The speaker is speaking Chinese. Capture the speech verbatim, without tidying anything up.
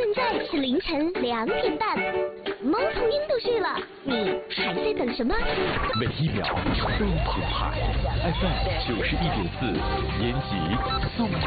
在是凌晨两点半，猫头鹰都睡了，你还在等什么？ 每一秒都澎湃 ，F M 九十一点四，延吉送